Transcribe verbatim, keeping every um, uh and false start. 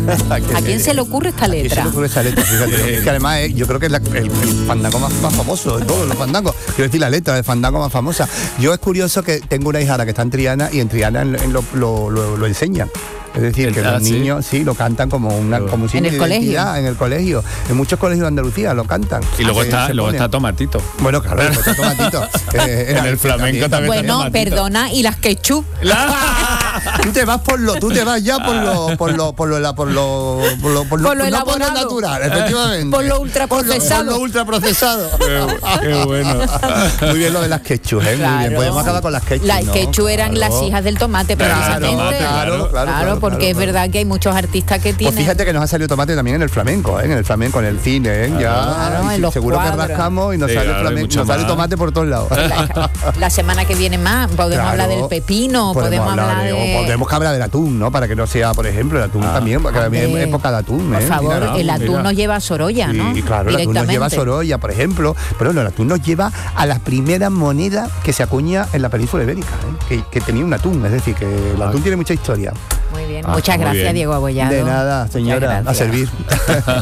¿A quién se le ocurre esta letra? ¿A quién se le ocurre esta letra? Fíjate, que además eh, yo creo que es la, el, el fandango más, más famoso de todos los fandangos. Quiero decir, la letra del fandango más famosa. Yo es curioso que tengo una hijada que está en Triana y en Triana en, en lo, lo, lo, lo enseñan. Es decir, que ah, los ¿sí? niños sí lo cantan como una como un signo de identidad en el colegio. En muchos colegios de Andalucía lo cantan. Y luego Se- está se luego pone. está Tomatito. Bueno, claro, luego está Tomatito. Eh, En el flamenco también. Bueno, Tomatito. perdona, y las quechú. Tú te vas por lo, tú te vas ya por lo, por lo, por lo, por lo, por lo, por lo, Por lo no por lo elaborado. natural, efectivamente. Por lo ultraprocesado. Por lo, por lo ultraprocesado. Qué, qué bueno. Muy bien lo de las quechus, ¿eh? Muy bien. Claro. Podemos acabar con las quechus. Las ¿no? quechú eran Claro. las hijas del tomate, Claro, precisamente. tomate, claro, claro, Claro, claro, porque claro, es claro. verdad que hay muchos artistas que Pues tienen. fíjate que nos ha salido tomate también en el flamenco, ¿eh? En el flamenco, en el cine, ¿eh? Ya, Claro, y en los seguro cuadros. que rascamos y nos Sí, sale ahora hay flamenco, mucho nos sale más. tomate por todos lados. La, la semana que viene más podemos Claro. hablar del pepino, podemos, hablar de, o podemos hablar del atún, ¿no? Para que no sea, por ejemplo, el atún Ah. también, porque también Hombre, es época de atún, por ¿eh? favor, Mira, el atún mira. nos lleva a Sorolla, ¿no? Y claro, el atún nos lleva a Directamente. Sorolla, por ejemplo, pero no, el atún nos lleva a la primera moneda que se acuña en la península ibérica, ¿eh? que, que tenía un atún, es decir, que el atún tiene mucha historia. Muy bien, Ah, muchas muy gracias, bien. Diego Abollado. De nada, señora, Muchas a gracias. servir.